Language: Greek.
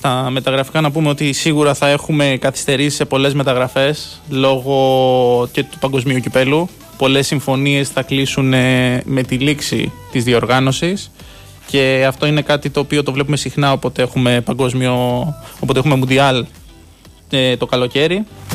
στα μεταγραφικά να πούμε ότι σίγουρα θα έχουμε καθυστερήσει σε πολλές μεταγραφές λόγω και του παγκοσμίου κυπέλου. Πολλές συμφωνίες θα κλείσουν με τη λήξη της διοργάνωσης και αυτό είναι κάτι το οποίο το βλέπουμε συχνά όποτε έχουμε μουντιάλ το καλοκαίρι.